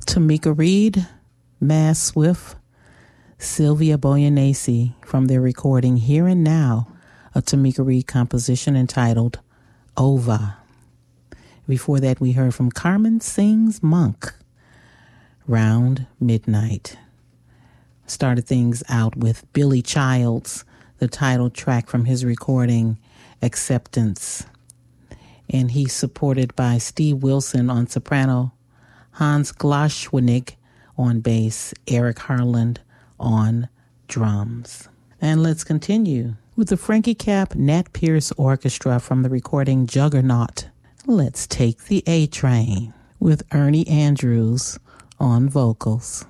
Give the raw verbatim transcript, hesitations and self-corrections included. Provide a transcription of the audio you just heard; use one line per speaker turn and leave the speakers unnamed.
Tamika Reed, Mass Swift, Sylvia Boyanese from their recording Here and Now, a Tamika Reed composition entitled Ova. Before that, we heard from Carmen Sings Monk, Round Midnight. Started things out with Billy Childs, the title track from his recording Acceptance. And he's supported by Steve Wilson on soprano, Hans Glaschwenig on bass, Eric Harland on drums. And let's continue with the Frankie Cap Nat Pierce Orchestra from the recording Juggernaut. Let's take the A Train with Ernie Andrews on vocals.